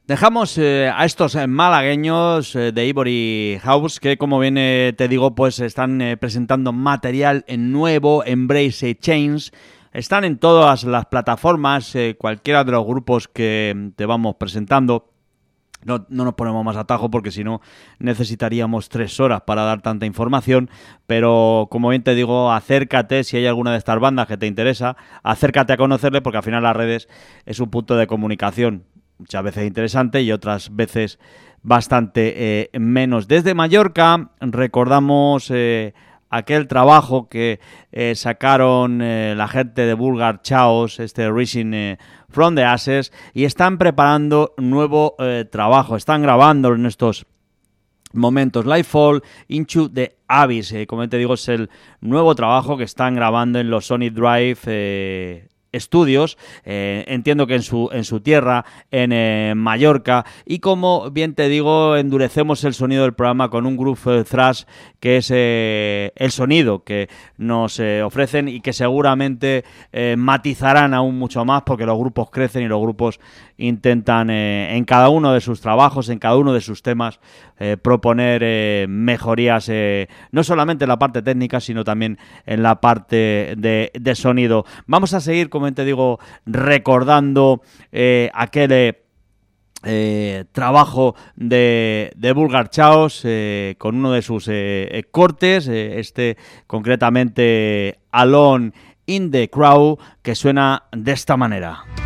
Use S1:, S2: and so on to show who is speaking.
S1: Dejamos a estos malagueños de Ivory House que, como bien te digo, pues están presentando material nuevo, Embrace Change. Están en todas las plataformas, cualquiera de los grupos que te vamos presentando. No nos ponemos más atajo porque si no necesitaríamos 3 horas para dar tanta información, pero como bien te digo, acércate, si hay alguna de estas bandas que te interesa, acércate a conocerle porque al final las redes es un punto de comunicación muchas veces interesante y otras veces bastante menos. Desde Mallorca recordamos aquel trabajo que sacaron la gente de Vulgar Chaos, Rising from the Ashes, y están preparando nuevo trabajo, están grabando en estos momentos Lightfall Into the Abyss, como te digo, es el nuevo trabajo que están grabando en los Sonic Drive Estudios, entiendo que en su tierra, en Mallorca, y como bien te digo, endurecemos el sonido del programa con un groove thrash que es el sonido que nos ofrecen y que seguramente matizarán aún mucho más porque los grupos crecen y los grupos intentan en cada uno de sus trabajos, en cada uno de sus temas proponer mejorías no solamente en la parte técnica sino también en la parte de sonido. Vamos a seguir, como te digo, recordando aquel trabajo de Vulgar Chaos con uno de sus cortes, concretamente Alone in the Crowd, que suena de esta manera.